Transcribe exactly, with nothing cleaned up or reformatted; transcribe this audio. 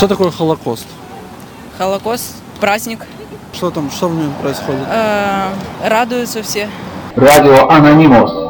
Что такое Холокост? Холокост, праздник. Что там, что в нем происходит? Э, радуются все. Радио Анонимус.